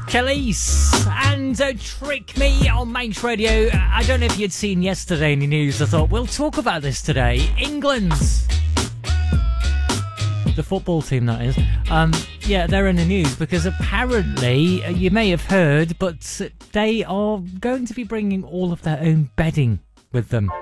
Khalees and Trick Me on Manx Radio. I don't know if you'd seen yesterday in the news. I thought we'll talk about this today. England's the football team, that is. Yeah, they're in the news because apparently, you may have heard, but they are going to be bringing all of their own bedding with them.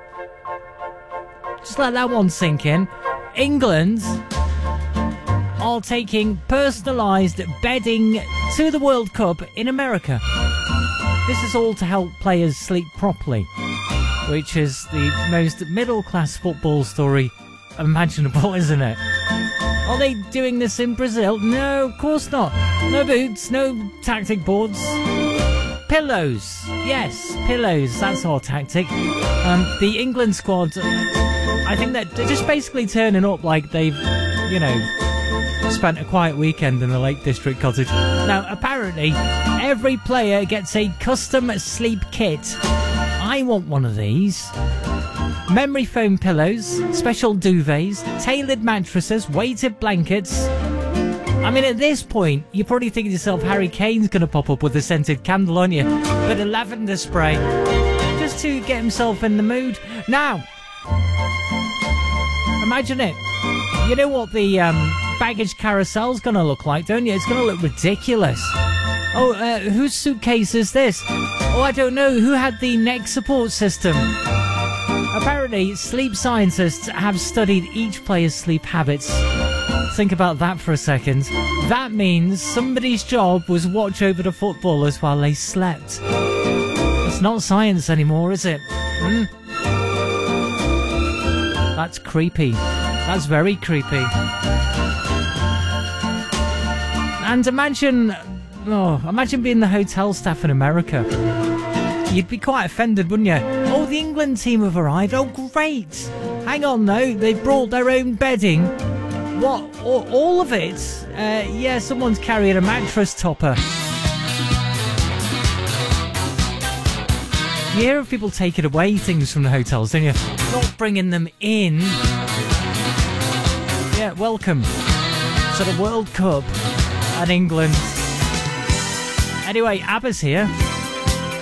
Just let that one sink in. England are taking personalised bedding to the World Cup in America. This is all to help players sleep properly, which is the most middle-class football story imaginable, isn't it? Are they doing this in Brazil? No, of course not. No boots, no tactic boards. Pillows. Yes, pillows. That's our tactic. The England squad, I think that they're just basically turning up like they've, spent a quiet weekend in a Lake District cottage. Now, apparently, every player gets a custom sleep kit. I want one of these. Memory foam pillows, special duvets, tailored mattresses, weighted blankets. I mean, at this point, you're probably thinking to yourself, Harry Kane's going to pop up with a scented candle, aren't you? Bit of lavender spray. Just to get himself in the mood. Now, imagine it. You know what the baggage carousel's going to look like, don't you? It's going to look ridiculous. Oh, whose suitcase is this? Oh, I don't know. Who had the neck support system? Apparently, sleep scientists have studied each player's sleep habits. Think about that for a second. That means somebody's job was watch over the footballers while they slept. It's not science anymore, is it? That's creepy. That's very creepy. And imagine being the hotel staff in America. You'd be quite offended, wouldn't you? Oh, the England team have arrived. Oh, great. Hang on, though. They've brought their own bedding. What? All of it? Yeah, someone's carrying a mattress topper. You hear of people taking away things from the hotels, don't you? Not bringing them in. Yeah, welcome to the World Cup and England. Anyway, ABBA's here.